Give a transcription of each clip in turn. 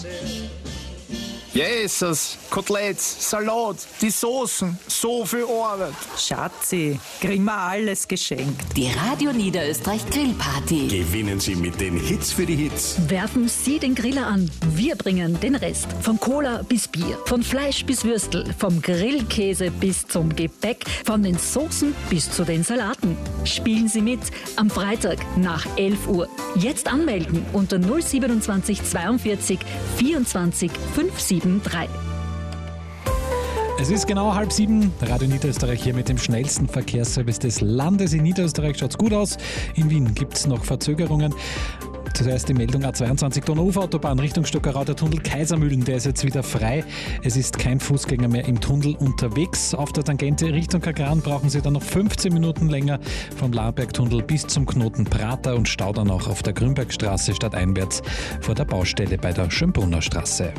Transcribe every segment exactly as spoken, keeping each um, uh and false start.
Jesus, Koteletts, Salat, die Soßen, so viel Arbeit. Schatzi, kriegen wir alles geschenkt. Die Radio Niederösterreich Grillparty. Gewinnen Sie mit den Hits für die Hits. Werfen Sie den Griller an. Wir bringen den Rest. Von Cola bis Bier, von Fleisch bis Würstel, vom Grillkäse bis zum Gebäck, von den Soßen bis zu den Salaten. Spielen Sie mit am Freitag nach elf Uhr. Jetzt anmelden unter null siebenundzwanzig zweiundvierzig vierundzwanzig fünfundsiebzig drei. Es ist genau halb sieben. Radio Niederösterreich hier mit dem schnellsten Verkehrsservice des Landes. In Niederösterreich schaut es gut aus. In Wien gibt es noch Verzögerungen. Zuerst die Meldung A zweiundzwanzig Donauuferautobahn Richtung Stockerau, der Tunnel Kaisermühlen, der ist jetzt wieder frei. Es ist kein Fußgänger mehr im Tunnel unterwegs. Auf der Tangente Richtung Kagran brauchen Sie dann noch fünfzehn Minuten länger vom Lahrbergtunnel bis zum Knoten Prater und Stau dann auch auf der Grünbergstraße stadteinwärts vor der Baustelle bei der Schönbrunner Straße.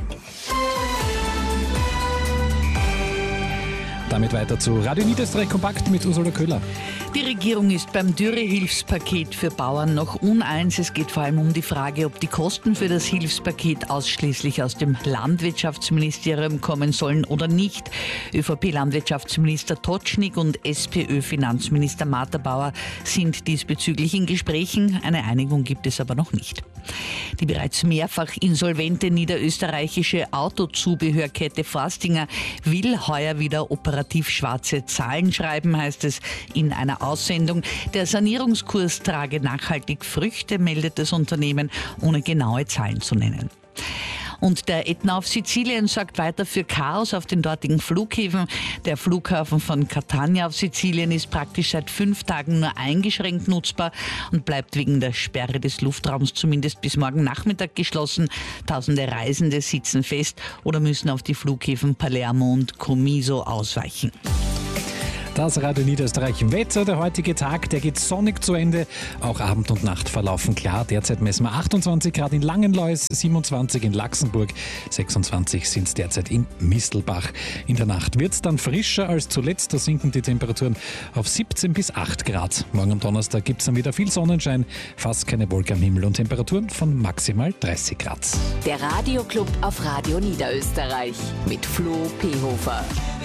Damit weiter zu Radio Niederösterreich Kompakt mit Ursula Köhler. Die Regierung ist beim Dürrehilfspaket für Bauern noch uneins. Es geht vor allem um die Frage, ob die Kosten für das Hilfspaket ausschließlich aus dem Landwirtschaftsministerium kommen sollen oder nicht. ÖVP-Landwirtschaftsminister Totschnig und SPÖ-Finanzminister Materbauer sind diesbezüglich in Gesprächen. Eine Einigung gibt es aber noch nicht. Die bereits mehrfach insolvente niederösterreichische Autozubehörkette Forstinger will heuer wieder operativ schwarze Zahlen schreiben, heißt es in einer Aussendung. Der Sanierungskurs trage nachhaltig Früchte, meldet das Unternehmen, ohne genaue Zahlen zu nennen. Und der Ätna auf Sizilien sorgt weiter für Chaos auf den dortigen Flughäfen. Der Flughafen von Catania auf Sizilien ist praktisch seit fünf Tagen nur eingeschränkt nutzbar und bleibt wegen der Sperre des Luftraums zumindest bis morgen Nachmittag geschlossen. Tausende Reisende sitzen fest oder müssen auf die Flughäfen Palermo und Comiso ausweichen. Das Radio Niederösterreich Wetter, der heutige Tag, der geht sonnig zu Ende. Auch Abend und Nacht verlaufen klar. Derzeit messen wir achtundzwanzig Grad in Langenlois, siebenundzwanzig in Laxenburg, sechsundzwanzig sind es derzeit in Mistelbach. In der Nacht wird es dann frischer als zuletzt. Da sinken die Temperaturen auf siebzehn bis acht Grad. Morgen am Donnerstag gibt es dann wieder viel Sonnenschein, fast keine Wolke am Himmel und Temperaturen von maximal dreißig Grad. Der Radioclub auf Radio Niederösterreich mit Flo Pehofer.